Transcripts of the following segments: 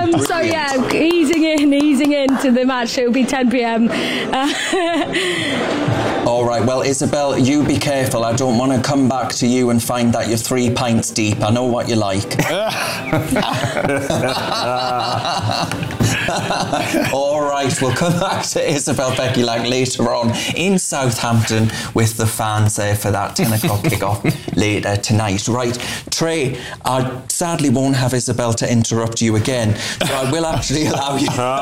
So yeah, easing into the match. It'll be 10 p.m. All right, well, Isabel, you be careful. I don't want to come back to you and find that you're 3 pints deep. I know what you like. All right, we'll come back to Isabel Becky-Lang later on in Southampton with the fans there for that 10 o'clock kickoff later tonight. Right, Trey, I sadly won't have Isabel to interrupt you again, so I will actually allow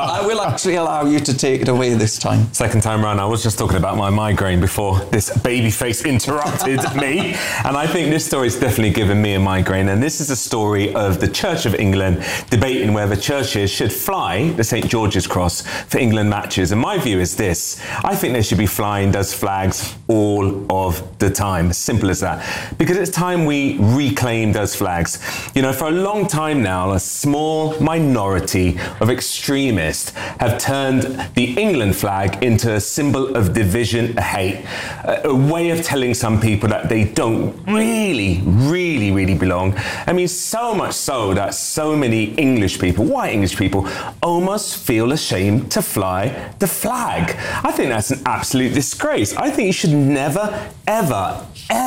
you to take it away this time. Second time round. I was just talking about my migraine before this babyface interrupted me, and I think this story's definitely given me a migraine. And this is a story of the Church of England debating whether churches should fly the St. George's Cross for England matches. And my view is this: I think they should be flying those flags all of the time. As simple as that. Because it's time we reclaim those flags. You know, for a long time now, a small minority of extremists have turned the England flag into a symbol of division, hate, a way of telling some people that they don't really belong. I mean, so much so that so many English people, white English people, almost feel ashamed to fly the flag. I think that's an absolute disgrace. I think you should never, ever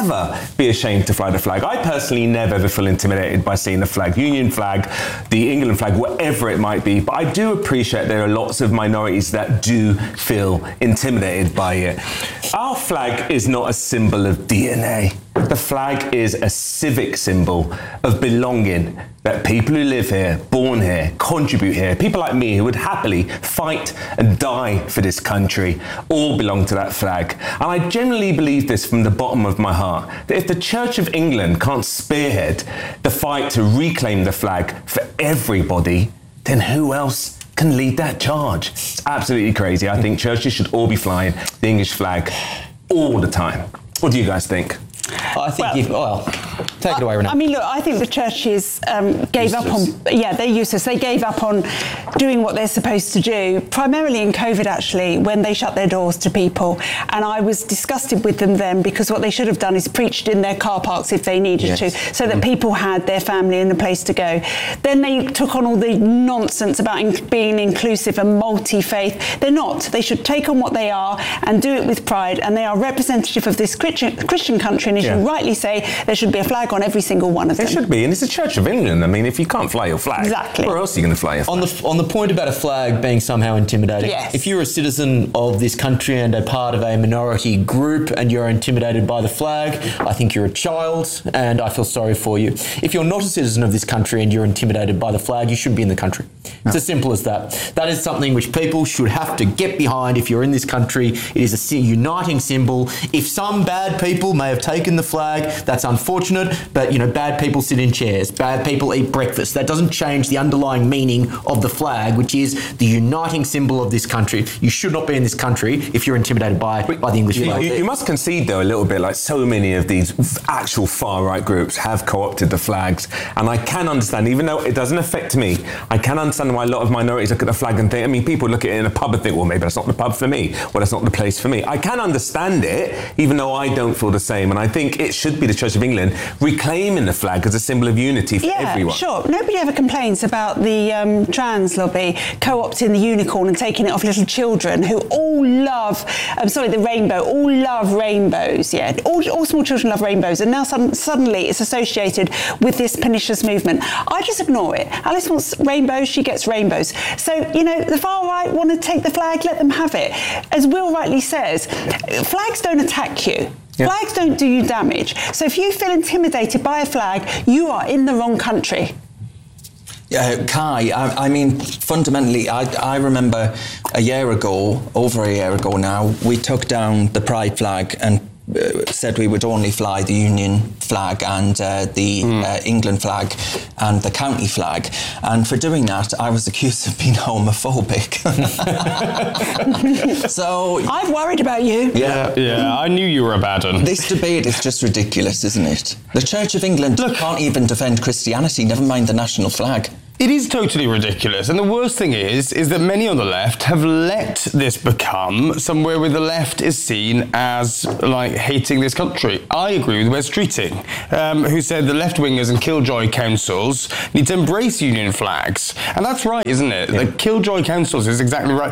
be ashamed to fly the flag. I personally never ever feel intimidated by seeing the flag, Union flag, the England flag, whatever it might be. But I do appreciate there are lots of minorities that do feel intimidated by it. Our flag is not a symbol of DNA. The flag is a civic symbol of belonging, that people who live here, born here, contribute here, people like me who would happily fight and die for this country, all belong to that flag. And I genuinely believe this from the bottom of my heart, that if the Church of England can't spearhead the fight to reclaim the flag for everybody, then who else can lead that charge? It's absolutely crazy. I think churches should all be flying the English flag all the time. What do you guys think? I think take it away, Renee. I mean, look, I think the churches gave up on... Yeah, they're useless. They gave up on doing what they're supposed to do, primarily in COVID, actually, when they shut their doors to people. And I was disgusted with them then, because what they should have done is preached in their car parks if they needed to, so that people had their family and a place to go. Then they took on all the nonsense about being inclusive and multi-faith. They're not. They should take on what they are and do it with pride. And they are representative of this Christian country. And as you rightly say, there should be a flag on every single one of them. There should be, and it's the Church of England. I mean, if you can't fly your flag, exactly, where else are you going to fly your flag? On the point about a flag being somehow intimidating, if you're a citizen of this country and a part of a minority group and you're intimidated by the flag, I think you're a child and I feel sorry for you. If you're not a citizen of this country and you're intimidated by the flag, you shouldn't be in the country. It's as simple as that. That is something which people should have to get behind if you're in this country. It is a uniting symbol. If some bad people may have taken the flag, that's unfortunate, but you know, bad people sit in chairs, bad people eat breakfast. That doesn't change the underlying meaning of the flag, which is the uniting symbol of this country. You should not be in this country if you're intimidated by the English flag. You must concede, though, a little bit, like so many of these actual far-right groups have co-opted the flags, and I can understand, even though it doesn't affect me, I can understand why a lot of minorities look at the flag and think, I mean, people look at it in a pub and think, well, maybe that's not the pub for me, well, that's not the place for me. I can understand it, even though I don't feel the same, and I think it should be the Church of England reclaiming the flag as a symbol of unity for everyone. Yeah, sure. Nobody ever complains about the trans lobby co-opting the unicorn and taking it off little children who all love, the rainbow, all love rainbows, all small children love rainbows, and now suddenly it's associated with this pernicious movement. I just ignore it. Alice wants rainbows, she gets rainbows. So, you know, the far right want to take the flag, let them have it. As Will rightly says, flags don't attack you. Yeah. Flags don't do you damage. So if you feel intimidated by a flag, you are in the wrong country. Kai, I mean, fundamentally, I remember over a year ago now, we took down the Pride flag and said we would only fly the Union flag and the England flag and the county flag. And for doing that, I was accused of being homophobic. So I've worried about you. Yeah, I knew you were a bad one. This debate is just ridiculous, isn't it? The Church of England can't even defend Christianity, never mind the national flag. It is totally ridiculous. And the worst thing is that many on the left have let this become somewhere where the left is seen as, like, hating this country. I agree with Wes Streeting, who said the left-wingers and killjoy councils need to embrace union flags. And that's right, isn't it? Yeah. The killjoy councils is exactly right.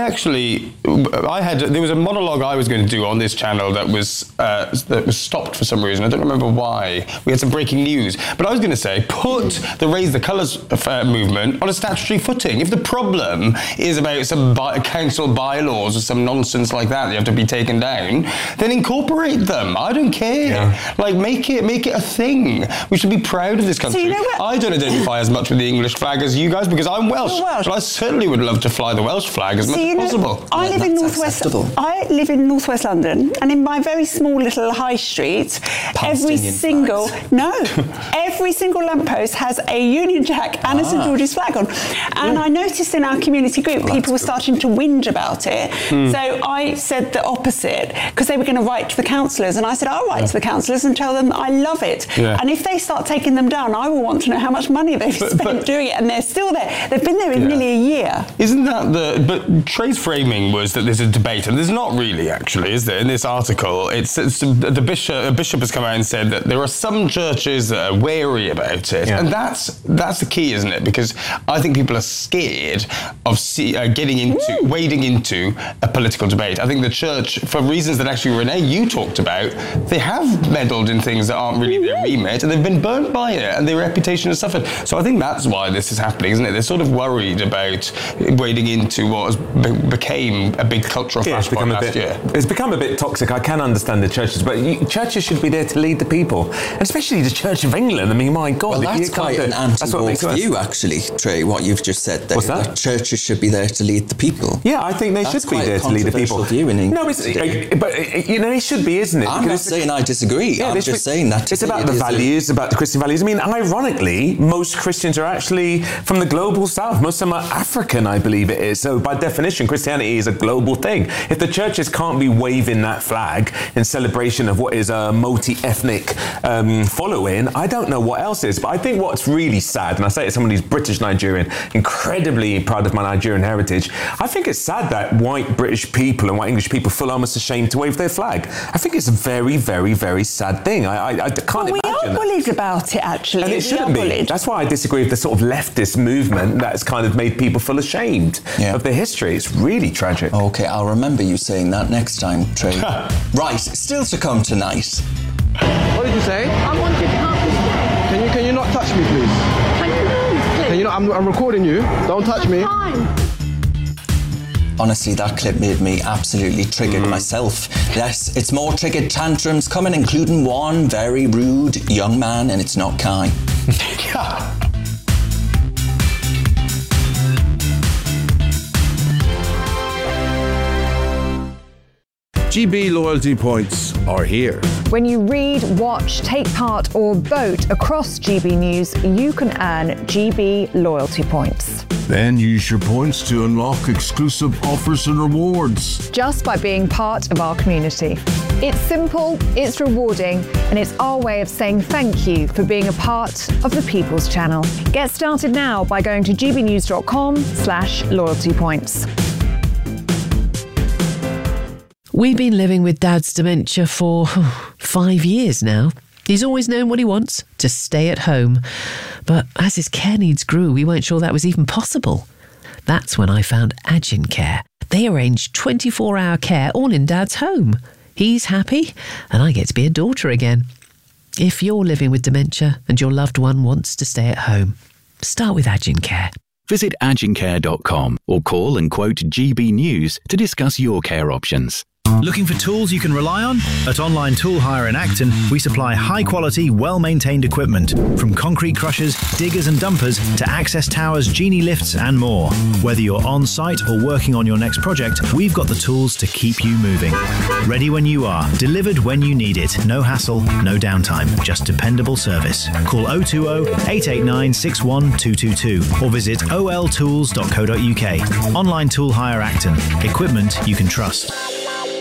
There was a monologue I was going to do on this channel that was stopped for some reason. I don't remember why. We had some breaking news. But I was going to say, put the Raise the Colours movement on a statutory footing. If the problem is about some council bylaws or some nonsense like that you have to be taken down, then incorporate them. I don't care. Yeah. Like, make it a thing. We should be proud of this country. So you know what? I don't identify as much with the English flag as you guys because I'm Welsh. But I certainly would love to fly the Welsh flag as much as possible. I live in North West London, and in my very small little high street, every single lamppost has a Union Jack and a St George's flag on. And I noticed in our community group, people were starting to whinge about it. So I said the opposite, because they were going to write to the councillors, and I said, I'll write to the councillors and tell them I love it. Yeah. And if they start taking them down, I will want to know how much money they've spent doing it, and they're still there. They've been there in nearly a year. Isn't that but Trey's framing was that there's a debate, and there's not really, actually, is there? In this article, a bishop has come out and said that there are some churches that are wary about it, and that's the key, isn't it? Because I think people are scared of wading into a political debate. I think the church, for reasons that actually, Renee, you talked about, they have meddled in things that aren't really their remit, and they've been burnt by it, and their reputation has suffered. So I think that's why this is happening, isn't it? They're sort of worried about wading into what became a big cultural flashpoint last year. It's become a bit toxic. I can understand the churches, but churches should be there to lead the people, and especially the Church of England. I mean, my God. Well, that's quite an anti-woke view, actually, Trey, what you've just said there. What's that? Churches should be there to lead the people. Yeah, I think they should be there to lead the people. View in England. No, but you know, it should be, isn't it? I'm not saying I disagree. I'm just saying that it's about the values, about the Christian values. I mean, ironically, most Christians are actually from the global south. Most of them are African, I believe it is. So by definition, Christianity is a global thing. If the churches can't be waving that flag in celebration of what is a multi-ethnic following, I don't know what else is. But I think what's really sad, and I say it as someone who's British Nigerian, incredibly proud of my Nigerian heritage, I think it's sad that white British people and white English people feel almost ashamed to wave their flag. I think it's a very, very, very sad thing. I can't imagine that. We are bullied about it, actually. And it shouldn't be. That's why I disagree with the sort of leftist movement that's kind of made people feel ashamed of their history. It's really tragic. Okay, I'll remember you saying that next time, Trey. Right, still to come tonight. What did you say? I wanted to come. Can you not touch me, please? Can you not? I'm recording you. Don't touch me. Honestly, that clip made me absolutely triggered myself. Yes, it's more triggered tantrums coming, including one very rude young man, and it's not Kai. GB loyalty points are here. When you read, watch, take part or vote across GB News, you can earn GB loyalty points. Then use your points to unlock exclusive offers and rewards. Just by being part of our community. It's simple, it's rewarding, and it's our way of saying thank you for being a part of the People's Channel. Get started now by going to gbnews.com/loyalty points. We've been living with Dad's dementia for 5 years now. He's always known what he wants, to stay at home. But as his care needs grew, we weren't sure that was even possible. That's when I found Agincare. They arrange 24-hour care all in Dad's home. He's happy, and I get to be a daughter again. If you're living with dementia and your loved one wants to stay at home, start with Agincare. Visit agincare.com or call and quote GB News to discuss your care options. Looking for tools you can rely on? At Online Tool Hire in Acton, we supply high-quality, well-maintained equipment, from concrete crushers, diggers and dumpers to access towers, genie lifts and more. Whether you're on-site or working on your next project, we've got the tools to keep you moving. Ready when you are, delivered when you need it. No hassle, no downtime, just dependable service. Call 020-889-61222 or visit oltools.co.uk. Online Tool Hire Acton. Equipment you can trust.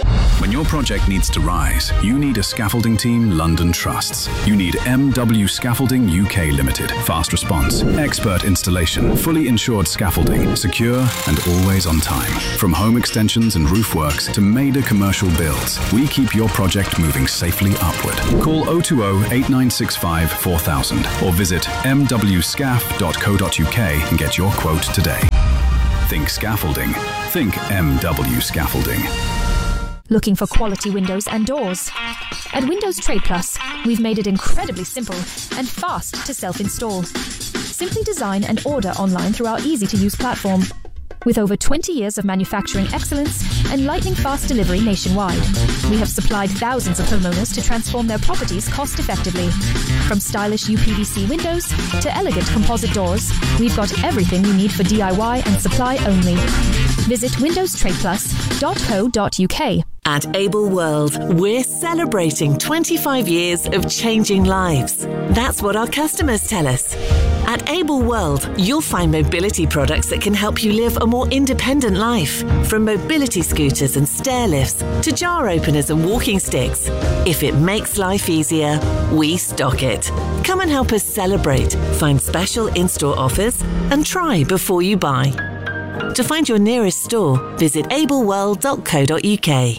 When your project needs to rise, you need a scaffolding team London trusts. You need MW Scaffolding UK Limited. Fast response, expert installation, fully insured scaffolding, secure and always on time. From home extensions and roof works to major commercial builds, we keep your project moving safely upward. Call 020 8965 4000 or visit mwscaf.co.uk and get your quote today. Think scaffolding. Think MW Scaffolding. Looking for quality windows and doors? At Windows Trade Plus, we've made it incredibly simple and fast to self-install. Simply design and order online through our easy-to-use platform. With over 20 years of manufacturing excellence and lightning-fast delivery nationwide, we have supplied thousands of homeowners to transform their properties cost-effectively. From stylish UPVC windows to elegant composite doors, we've got everything you need for DIY and supply only. Visit windowstradeplus.co.uk. At Able World, we're celebrating 25 years of changing lives. That's what our customers tell us. At Able World, you'll find mobility products that can help you live a more independent life. From mobility scooters and stair lifts to jar openers and walking sticks. If it makes life easier, we stock it. Come and help us celebrate, find special in-store offers, and try before you buy. To find your nearest store, visit ableworld.co.uk.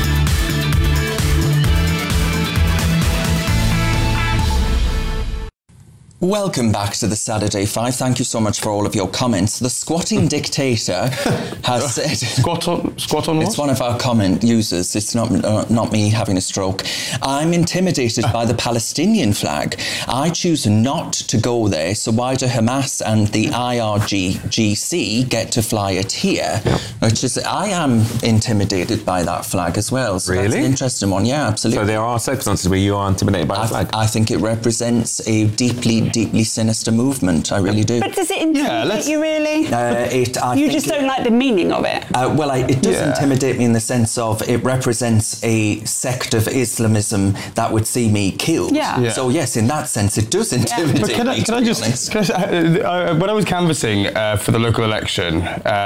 Welcome back to the Saturday Five. Thank you so much for all of your comments. The squatting dictator has said... Squat on what? It's one of our comment users. It's not me having a stroke. I'm intimidated by the Palestinian flag. I choose not to go there, so why do Hamas and the IRGC get to fly it here? Which is, I am intimidated by that flag as well. So really? That's an interesting one. Yeah, absolutely. So there are circumstances where you are intimidated by the flag? I think it represents a deeply sinister movement. I really do. But does it intimidate you really? You just don't like the meaning of it? It does intimidate me in the sense of it represents a sect of Islamism that would see me killed. Yeah. So yes, in that sense, it does intimidate me. Can I just when I was canvassing for the local election,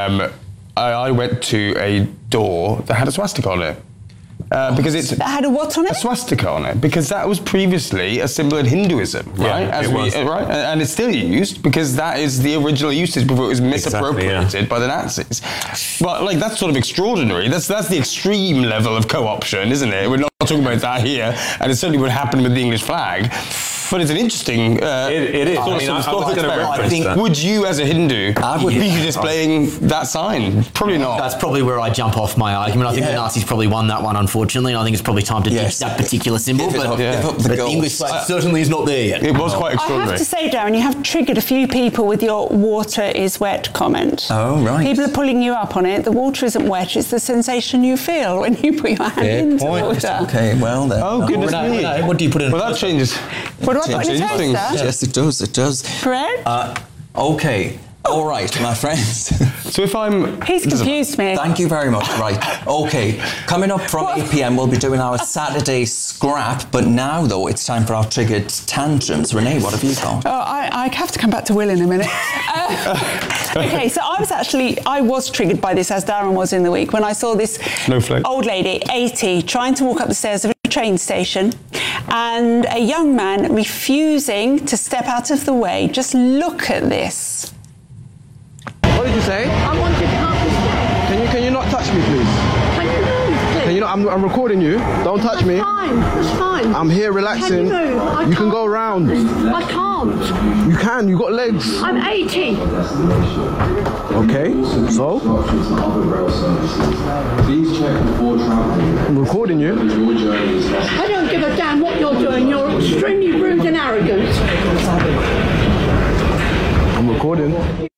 I went to a door that had a swastika on it. Because it had a what on it? A swastika on it, because that was previously a symbol in Hinduism, right? Yeah, and it's still used because that is the original usage before it was misappropriated by the Nazis. But like that's sort of extraordinary. That's the extreme level of co-option, isn't it? We're not talking about that here, and it certainly would happen with the English flag. But it's an interesting. It is. I think. Would you, as a Hindu, be displaying that sign? Probably not. That's probably where I jump off my argument. I think the Nazis probably won that one, unfortunately, and I think it's probably time to ditch that particular symbol. But the English flag certainly is not there yet. It was quite extraordinary. I have to say, Darren, you have triggered a few people with your water is wet comment. Oh, right. People are pulling you up on it. The water isn't wet, it's the sensation you feel when you put your hand into water. Okay, well then. Oh, goodness me. What do you put in? Well, that changes. What do I put in a toaster? Yes, it does. It does. Bread? Okay. All right, my friends. So if I'm... He's confused me. Thank you very much. Right. Okay. Coming up from 8 p.m, we'll be doing our Saturday scrap. But now, though, it's time for our triggered tantrums. Renee, what have you got? Oh, I have to come back to Will in a minute. Okay, so I was triggered by this, as Darren was in the week, when I saw this old lady, 80, trying to walk up the stairs of a train station and a young man refusing to step out of the way. Just look at this. What did you say? I want to come up the stairs. Can you not touch me, please? Can you move, please? Can you not? I'm recording you. Don't touch me. That's fine. I'm here relaxing. Can you move? You can go round. I can't. You can. You got legs. I'm 80. Okay. So? Please check before traveling. I'm recording you. I don't give a damn what you're doing. You're extremely rude and arrogant. I'm recording.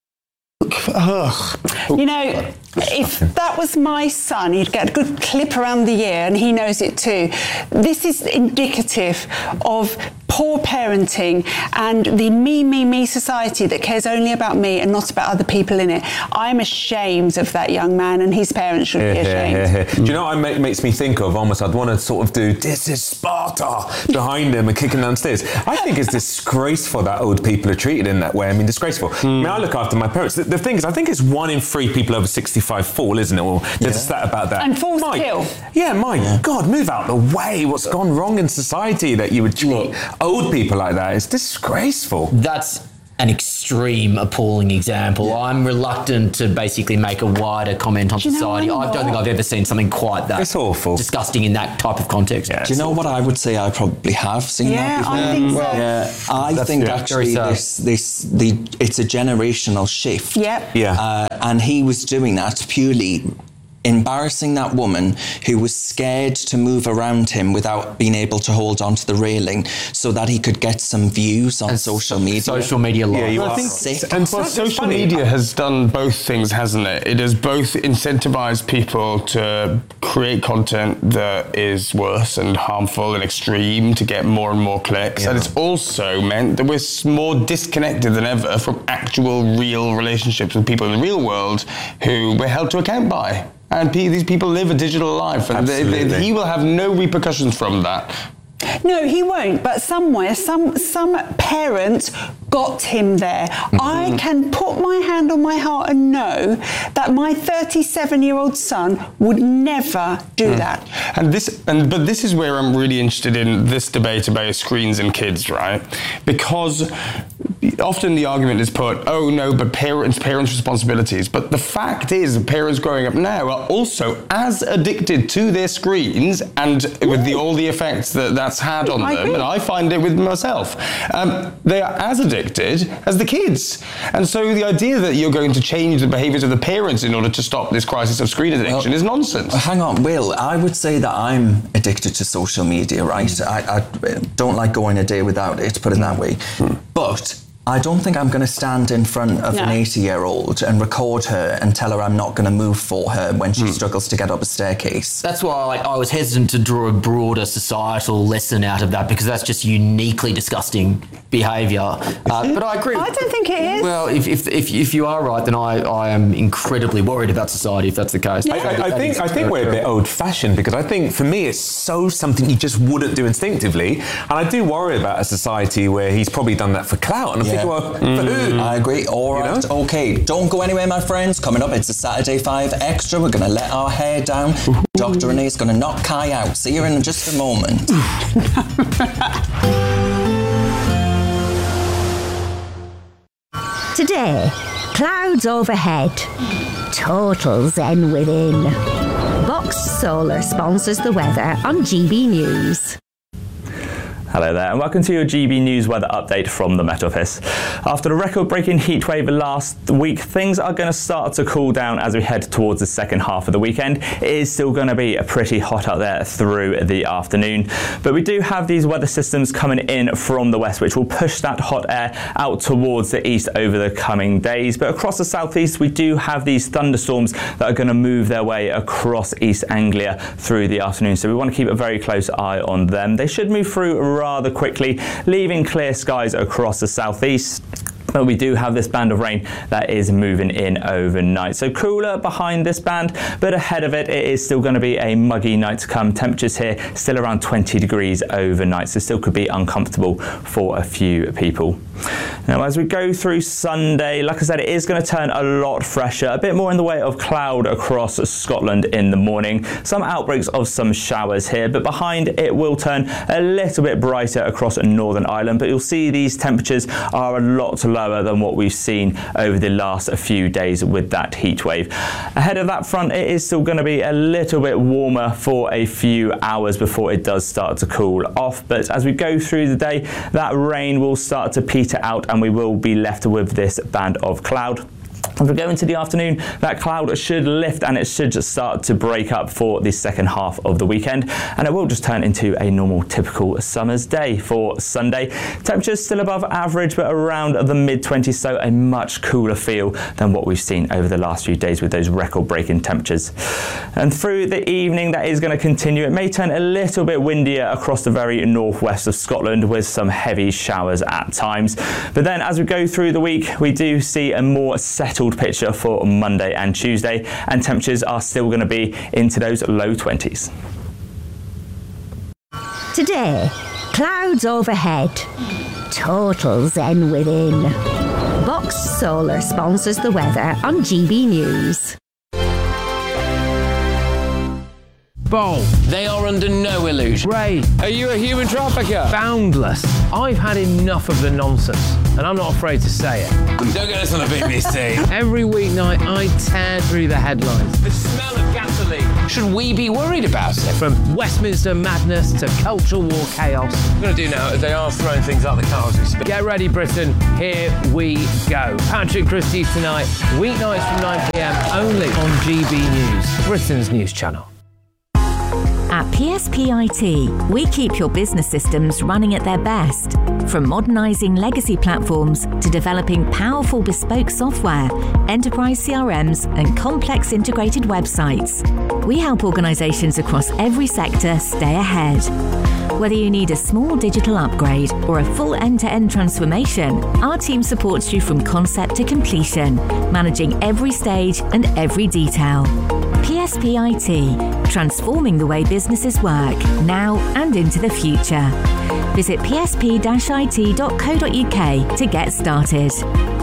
You know, if that was my son, he'd get a good clip around the ear, and he knows it too. This is indicative of poor parenting and the me society that cares only about me and not about other people in it. I'm ashamed of that young man, and his parents should be ashamed. Do you know what it makes me think of? Almost, I'd want to sort of do, "This is Sparta," behind him and kick him downstairs. I think it's disgraceful that old people are treated in that way. I mean, disgraceful. I mean, I look after my parents. The thing is, I think it's 1 in 3 people over 65 165 fall, isn't it? Or there's a stat about that. And falls kill. Yeah, God, move out the way. What's gone wrong in society that you would treat old people like that? It's disgraceful. That's an extreme, appalling example. I'm reluctant to basically make a wider comment on society. I don't think I've ever seen something quite that disgusting in that type of context. Do you know what I would say? I probably have seen that before. I think so. I think actually it's a generational shift. And he was doing that purely embarrassing that woman who was scared to move around him without being able to hold onto the railing so that he could get some views on social media. Social media live. I think, and social media has done both things, hasn't it? It has both incentivized people to create content that is worse and harmful and extreme to get more and more clicks. And it's also meant that we're more disconnected than ever from actual real relationships with people in the real world who we're held to account by. And these people live a digital life, and he will have no repercussions from that. No, he won't. But somewhere, some parent got him there. I can put my hand on my heart and know that my 37-year-old son would never do that. But this is where I'm really interested in this debate about screens and kids, right? Because often the argument is put, oh no, but parents' responsibilities. But the fact is, parents growing up now are also as addicted to their screens and with all the effects that's had on them. And I find it with myself. They are as addicted as the kids. And so the idea that you're going to change the behaviours of the parents in order to stop this crisis of screen addiction is nonsense. Hang on, Will, I would say that I'm addicted to social media, right? I don't like going a day without it, put it that way. But I don't think I'm going to stand in front of an 80-year-old and record her and tell her I'm not going to move for her when she struggles to get up a staircase. That's why I was hesitant to draw a broader societal lesson out of that, because that's just uniquely disgusting behaviour. But I agree. I don't think it is. Well, if you are right, then I am incredibly worried about society if that's the case. I think we're a bit old-fashioned, because I think for me it's so something you just wouldn't do instinctively, and I do worry about a society where he's probably done that for clout. And well, for who? I agree. All right. Okay. Don't go anywhere, my friends. Coming up, it's a Saturday 5 Extra. We're going to let our hair down. Dr. Renee is going to knock Kai out. See you in just a moment. Today, clouds overhead. Total zen within. Box Solar sponsors the weather on GB News. Hello there and welcome to your GB News weather update from the Met Office. After the record-breaking heatwave last week, things are going to start to cool down as we head towards the second half of the weekend. It is still going to be pretty hot out there through the afternoon, but we do have these weather systems coming in from the west which will push that hot air out towards the east over the coming days. But across the southeast we do have these thunderstorms that are going to move their way across East Anglia through the afternoon, so we want to keep a very close eye on them. They should move through rather quickly, leaving clear skies across the southeast. But we do have this band of rain that is moving in overnight. So cooler behind this band, but ahead of it, it is still going to be a muggy night to come. Temperatures here still around 20 degrees overnight, so still could be uncomfortable for a few people. Now, as we go through Sunday, like I said, it is going to turn a lot fresher, a bit more in the way of cloud across Scotland in the morning. Some outbreaks of some showers here, but behind it will turn a little bit brighter across Northern Ireland. But you'll see these temperatures are a lot lower than what we've seen over the last few days with that heat wave. Ahead of that front, it is still going to be a little bit warmer for a few hours before it does start to cool off. But as we go through the day, that rain will start to peter out and we will be left with this band of cloud. As we go into the afternoon, that cloud should lift and it should just start to break up for the second half of the weekend, and it will just turn into a normal typical summer's day for Sunday. Temperatures still above average but around the mid-20s, so a much cooler feel than what we've seen over the last few days with those record-breaking temperatures. And through the evening, that is going to continue. It may turn a little bit windier across the very northwest of Scotland with some heavy showers at times. But then as we go through the week, we do see a more settled picture for Monday and Tuesday, and temperatures are still going to be into those low 20s. Today, clouds overhead. Total zen within. Box Solar sponsors the weather on GB News. bowl. They are under no illusion. Ray, Are you a human trafficker? boundless. I've had enough of the nonsense, and I'm not afraid to say it. Don't get this on the BBC. Every weeknight, I tear through the headlines. The smell of gasoline. Should we be worried about it? From Westminster madness to cultural war chaos. What I'm going to do now is they are throwing things out the car as we speak. Get ready, Britain. Here we go. Patrick Christie tonight, weeknights from 9 p.m. only on GB News, Britain's news channel. At PSP IT, we keep your business systems running at their best. From modernising legacy platforms to developing powerful bespoke software, enterprise CRMs and complex integrated websites, we help organisations across every sector stay ahead. Whether you need a small digital upgrade or a full end-to-end transformation, our team supports you from concept to completion, managing every stage and every detail. PSP IT, transforming the way businesses work, now and into the future. Visit psp-it.co.uk to get started.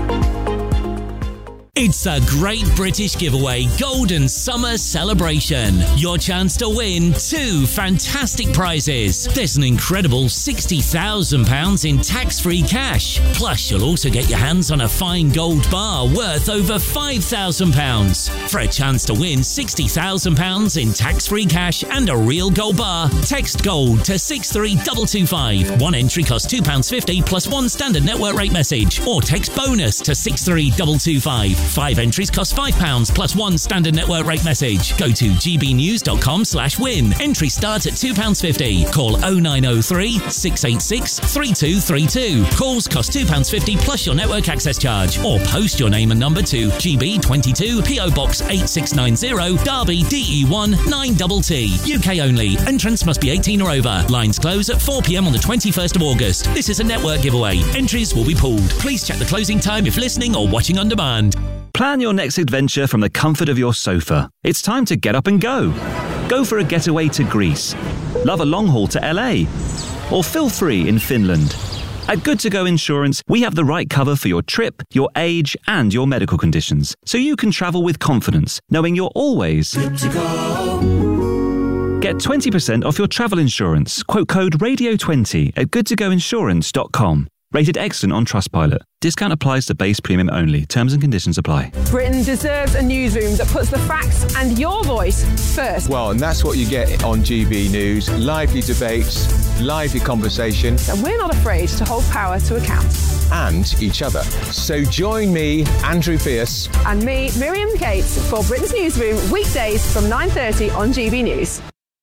It's a Great British Giveaway Golden Summer Celebration. Your chance to win 2 fantastic prizes. There's an incredible £60,000 in tax-free cash. Plus, you'll also get your hands on a fine gold bar worth over £5,000. For a chance to win £60,000 in tax-free cash and a real gold bar, text GOLD to 63225. One entry costs £2.50 plus one standard network rate message. Or text BONUS to 63225. 5 entries cost £5 plus one standard network rate message. Go to gbnews.com/win. Entry starts at £2.50. Call 0903 686 3232. Calls cost £2.50 plus your network access charge. Or post your name and number to GB22 PO Box 8690 Derby DE1 9TT. UK only. Entrants must be 18 or over. Lines close at 4 p.m. on the 21st of August. This is a network giveaway. Entries will be pooled. Please check the closing time if listening or watching on demand. Plan your next adventure from the comfort of your sofa. It's time to get up and go. Go for a getaway to Greece. Love a long haul to LA. Or feel free in Finland. At Good To Go Insurance, we have the right cover for your trip, your age, and your medical conditions, so you can travel with confidence, knowing you're always good to go. Get 20% off your travel insurance. Quote code RADIO20 at goodtogoinsurance.com. Rated excellent on Trustpilot. Discount applies to base premium only. Terms and conditions apply. Britain deserves a newsroom that puts the facts and your voice first. Well, and that's what you get on GB News. Lively debates, lively conversation. And we're not afraid to hold power to account. And each other. So join me, Andrew Pierce. And me, Miriam Cates, for Britain's Newsroom, weekdays from 9:30 on GB News.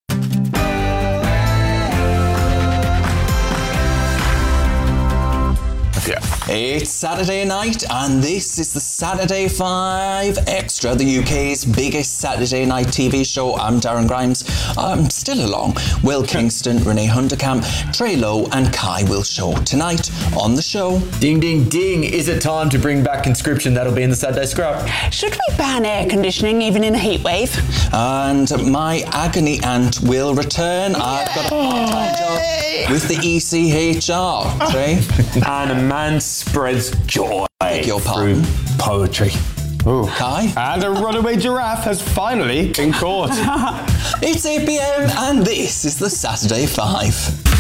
Yeah. It's Saturday night, and this is the Saturday 5 Extra, the UK's biggest Saturday night TV show. I'm Darren Grimes. I'm still along. Will Kingston, Renee Hunderkamp, Trey Lowe, and Kai Wilshaw. Tonight on the show. Ding, ding, ding. Is it time to bring back conscription? That'll be in the Saturday Scrap. Should we ban air conditioning even in a heat wave? And my agony aunt will return. I've got a part-time job with the ECHR. Trey? And a man spreads joy your pardon. through poetry. Ooh. Kai? And a runaway giraffe has finally been caught. It's 8 p.m. and this is the Saturday 5.